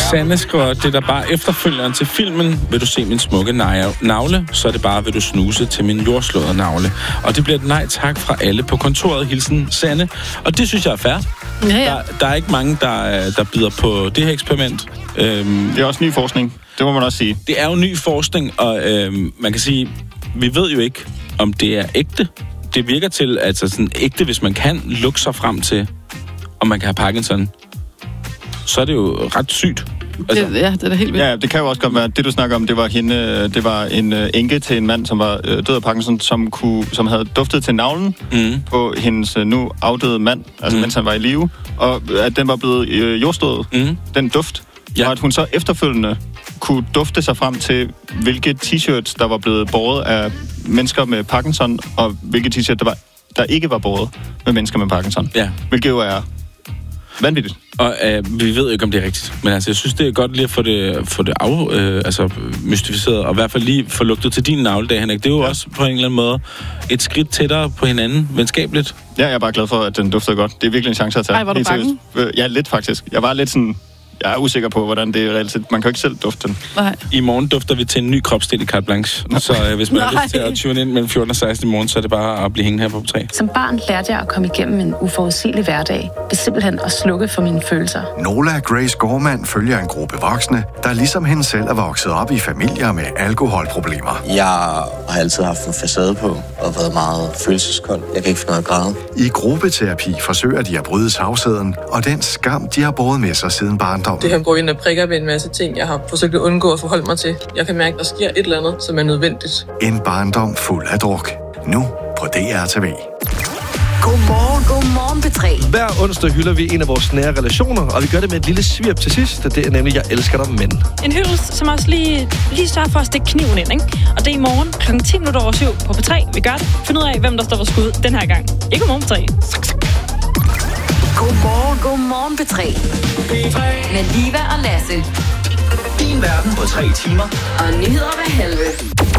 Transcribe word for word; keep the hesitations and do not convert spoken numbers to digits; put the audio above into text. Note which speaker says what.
Speaker 1: Sanne skriver, det er da bare efterfølgeren til filmen. Vil du se min smukke navle, så er det bare, vil du snuse til min jordslåede navle. Og det bliver et nej tak fra alle på kontoret. Hilsen Sanne. Og det synes jeg er fair.
Speaker 2: Ja, ja.
Speaker 1: Der, der er ikke mange, der, der bider på det her eksperiment. Øhm,
Speaker 3: det er også ny forskning. Det må man også sige.
Speaker 1: Det er jo ny forskning, og øhm, man kan sige, vi ved jo ikke, om det er ægte. Det virker til, altså sådan ægte, hvis man kan lukke sig frem til, om man kan have Parkinson, så er det jo ret sygt.
Speaker 2: Altså, det, ja, det er da helt vildt.
Speaker 3: Ja, det kan jo også godt være, det du snakker om, det var hende, det var en uh, enke til en mand, som var uh, død af Parkinson, som, kunne, som havde duftet til navlen mm. på hendes uh, nu afdøde mand, altså mm. mens han var i live, og at den var blevet uh, jordstået, mm. den duft, ja. Og at hun så efterfølgende kunne dufte sig frem til, hvilke t-shirts, der var blevet båret af mennesker med Parkinson, og hvilke t-shirts, der, var, der ikke var båret med mennesker med Parkinson.
Speaker 1: Ja.
Speaker 3: Hvilket jo er vanvittigt.
Speaker 1: Og øh, vi ved jo ikke, om det er rigtigt. Men altså, jeg synes, det er godt lige at få det, få det af, øh, altså, mystificeret, og i hvert fald lige få lugtet til din navledag, Henrik. Det er jo ja. også på en eller anden måde et skridt tættere på hinanden, venskabeligt.
Speaker 3: Ja, jeg er bare glad for, at den dufter godt. Det er virkelig en chance at tage.
Speaker 2: Ej, var du bange?
Speaker 3: Ja, lidt faktisk. Jeg var lidt sådan... Jeg er usikker på, hvordan det er reelt set. Man kan jo ikke selv dufte den.
Speaker 2: Nej.
Speaker 1: I morgen dufter vi til en ny kropsdel i Carte Blanche. Så øh, hvis man har lyst til at tune ind mellem fjorten og seksten i morgen, så er det bare at blive hængende her på P tre.
Speaker 4: Som barn lærte jeg at komme igennem en uforudsigelig hverdag. Ved simpelthen at slukke for mine følelser.
Speaker 5: Nola Grace Gorman følger en gruppe voksne, der ligesom hende selv er vokset op i familier med alkoholproblemer.
Speaker 6: Jeg har altid haft en facade på og været meget følelseskold. Jeg kan ikke finde noget at græde.
Speaker 5: I gruppeterapi forsøger de at bryde tavsheden og den skam, de har båret med sig siden barndommen.
Speaker 7: Det her går ind og prikker ved en masse ting, jeg har forsøgt at undgå at forholde mig til. Jeg kan mærke, at der sker et eller andet, som er nødvendigt.
Speaker 5: En barndom fuld af druk. Nu på D R T V.
Speaker 8: Godmorgen, godmorgen P tre.
Speaker 9: Hver onsdag hylder vi en af vores nære relationer, og vi gør det med et lille svirp til sidst. Det er nemlig, jeg elsker dig, men.
Speaker 10: En hyldest, som også lige, lige sørger for at stikke kniven ind, ikke? Og det er i morgen klokken ti minutter over syv på P tre. Vi gør det. Find ud af, hvem der står for skud den her gang. Ikke Godmorgen P tre.
Speaker 8: Godmorgen, godmorgen P tre. Med Liva og Lasse.
Speaker 11: Din verden på tre timer.
Speaker 8: Og nyheder hver halve.